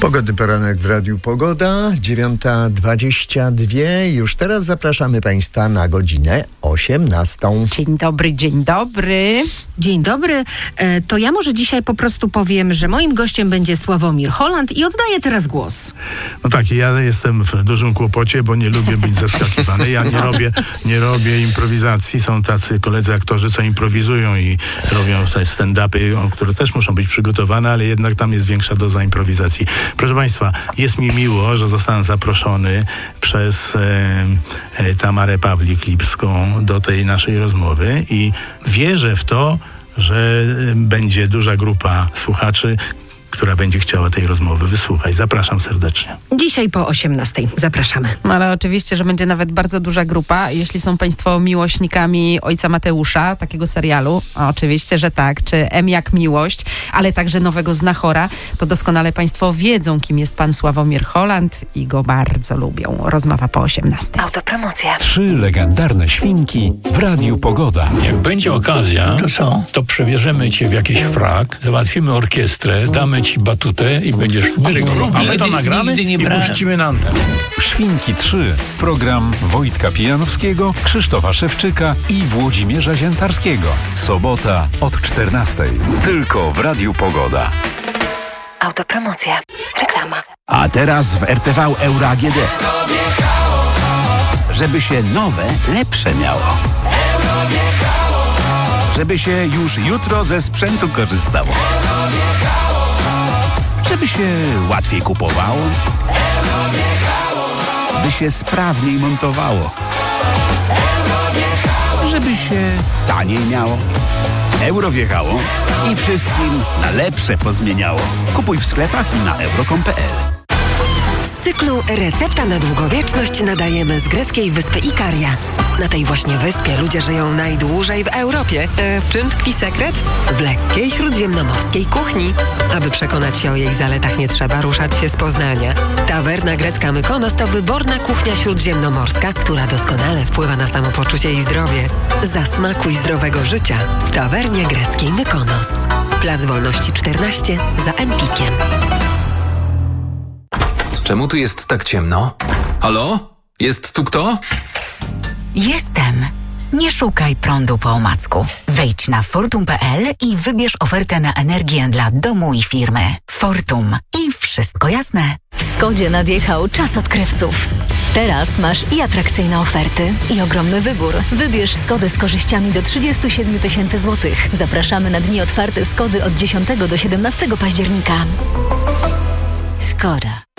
Pogody poranek w Radiu Pogoda, 9:22. Już teraz zapraszamy Państwa na godzinę 18. Dzień dobry, dzień dobry. Dzień dobry. To ja może dzisiaj po prostu powiem, że moim gościem będzie Sławomir Holland i oddaję teraz głos. No tak, ja jestem w dużym kłopocie, bo nie lubię być zaskakiwany. Ja nie robię improwizacji. Są tacy koledzy aktorzy, co improwizują i robią stand-upy, które też muszą być przygotowane, ale jednak tam jest większa doza improwizacji. Proszę Państwa, jest mi miło, że zostałem zaproszony przez Tamarę Pawlik-Lipską do tej naszej rozmowy i wierzę w to, że będzie duża grupa słuchaczy, która będzie chciała tej rozmowy wysłuchać. Zapraszam serdecznie. Dzisiaj po 18:00 zapraszamy. No ale oczywiście, że będzie nawet bardzo duża grupa. Jeśli są Państwo miłośnikami Ojca Mateusza, takiego serialu, oczywiście, że tak, czy M jak miłość, ale także nowego Znachora, to doskonale Państwo wiedzą, kim jest pan Sławomir Holland i go bardzo lubią. Rozmowa po 18:00. Autopromocja. 3 legendarne świnki w Radiu Pogoda. Jak będzie okazja, to co? To przebierzemy cię w jakiś frak, załatwimy orkiestrę, damy ci batutę i będziesz dyrygował. A my to nagramy i puścimy na antenę. Świnki 3. Program Wojtka Pijanowskiego, Krzysztofa Szewczyka i Włodzimierza Ziętarskiego. Sobota od 14:00. Tylko w Radiu Pogoda. Autopromocja. Reklama. A teraz w RTV Euro AGD. Żeby się nowe, lepsze miało. Żeby się już jutro ze sprzętu korzystało. Żeby się łatwiej kupowało. By się sprawniej montowało. Żeby się taniej miało. Euro wjechało i wszystkim na lepsze pozmieniało. Kupuj w sklepach i na euro.com.pl. Z cyklu Recepta na długowieczność nadajemy z greckiej wyspy Ikaria. Na tej właśnie wyspie ludzie żyją najdłużej w Europie. W czym tkwi sekret? W lekkiej śródziemnomorskiej kuchni. Aby przekonać się o jej zaletach, nie trzeba ruszać się z Poznania. Tawerna grecka Mykonos to wyborna kuchnia śródziemnomorska, która doskonale wpływa na samopoczucie i zdrowie. Zasmakuj zdrowego życia w tawernie greckiej Mykonos. Plac Wolności 14 za Empikiem. Czemu tu jest tak ciemno? Halo? Jest tu kto? Jestem. Nie szukaj prądu po omacku. Wejdź na fortum.pl i wybierz ofertę na energię dla domu i firmy. Fortum. I wszystko jasne. W Skodzie nadjechał czas odkrywców. Teraz masz i atrakcyjne oferty, i ogromny wybór. Wybierz Skodę z korzyściami do 37 000 złotych. Zapraszamy na dni otwarte Skody od 10 do 17 października. Skoda.